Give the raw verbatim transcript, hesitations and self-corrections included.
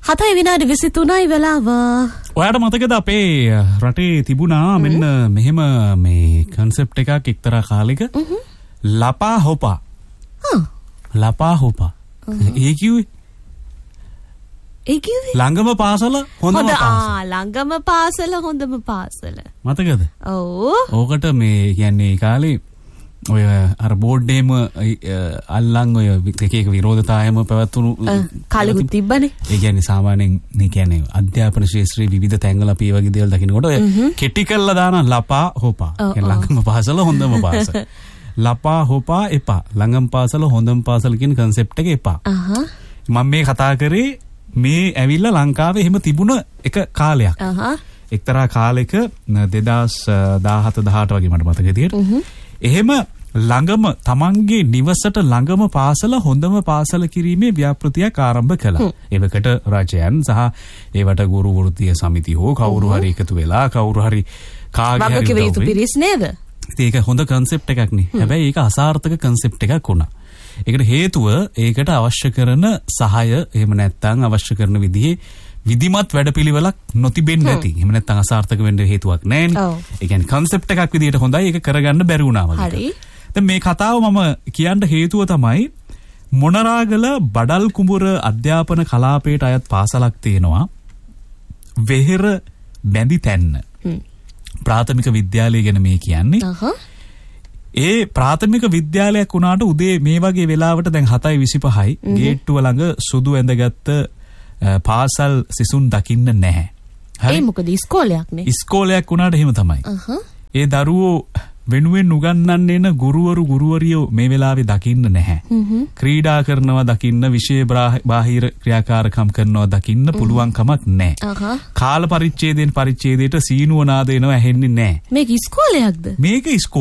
හතයි විනාඩි විසිතුනයි වෙලාව. ඔයාට මතකද අපේ රටේ තිබුණා මෙන්න මෙහෙම මේ කන්සෙප්ට් එකක් එක්තරා කාලෙක ලපා හොපා. ලපා හොපා. ඒ කිව්වේ ඒ කිව්වේ ළඟම පාසල හොඳම පාසල. ආ ළඟම පාසල හොඳම පාසල. මතකද? ඔව්. ඕකට මේ කියන්නේ ඒ කාලේ ඔය අර බෝඩ් එකේම අල්ලන් ඔය එක එක විරෝධතාවයම පැවතුණු කාලෙකුත් තිබ්බනේ. ඒ කියන්නේ සාමාන්‍යයෙන් මේ කියන්නේ අධ්‍යාපන ශාස්ත්‍රයේ විවිධ තැන්වල අපි වගේ දේවල් දකින්නකොට ඔය කෙටි කළා දාන ලපා හොපා. කියන්නේ ළඟම පාසල හොඳම පාසල. ලපා හොපා එපා. ළඟම පාසල හොඳම පාසල කියන කන්සෙප්ට් එක එපා. මම මේ කතා කරේ මේ ඇවිල්ලා ලංකාවේ එහෙම තිබුණ එක කාලයක්. එක්තරා කාලෙක දෙදාස් දාහත දහඅට වගේ මට මතක විදියට. එහෙම ළඟම තමන්ගේ නිවසට ළඟම පාසල හොඳම පාසල කිරීමේ ව්‍යාපෘතියක් ආරම්භ කළා. ඒවකට රජයන් සහ ඒවට ගුරු වෘත්තීය සමිති හෝ කවුරු හරි එකතු වෙලා කවුරු හරි කාගේ හරි වගකීම් පිරිස් නේද? ඒක හොඳ කන්සෙප්ට් එකක් නේ. හැබැයි ඒක අසාර්ථක කන්සෙප්ට් එකක් වුණා. ඒකට හේතුව ඒකට අවශ්‍ය කරන සහාය එහෙම නැත්නම් අවශ්‍ය කරන විදිහේ විධිමත් වැඩපිළිවෙලක් නොතිබෙන්නේ නැති. එහෙම නැත්නම් අසාර්ථක වෙන්න හේතුවක් නැහැ. ඒ කියන්නේ කන්සෙප්ට් එකක් විදිහට හොඳයි ඒක කරගන්න බැරි වුණා වගේ. හරි. දැන් මේ කතාව මම කියන්න හේතුව තමයි මොනරාගල බඩල් කුඹුර අධ්‍යාපන කලාපයට අයත් පාසලක් තියෙනවා. වෙහෙර බැඳි තැන්න. ප්‍රාථමික විද්‍යාලය ගැන මේ කියන්නේ. ඒ ප්‍රාථමික විද්‍යාලයක් වුණාට උදේ මේ වගේ වෙලාවට දැන් හතයි විසිපහයි ගේට්ටුව ළඟ සුදු ඇඳගත්ත පාසල් සිසුන් දකින්න නැහැ. හරි. ඒ මොකද ඉස්කෝලයක් නේ. ඉස්කෝලයක් වුණාට එහෙම තමයි. ඒ දරුවෝ වෙනුවෙන් උගන්වන්න එන ගුරුවරු ගුරුවරියෝ මේ වෙලාවේ දකින්න නැහැ. ක්‍රීඩා කරනවා දකින්න, විෂය බාහිර ක්‍රියාකාරකම් කරනවා දකින්න පුළුවන් කමක් නැහැ. කාල පරිච්ඡේදයෙන් පරිච්ඡේදයට සීනුව නාද එනවා ඇහෙන්නේ නැහැ. මේක ඉස්කෝලයක්ද? මේක ඉස්කෝලයක්.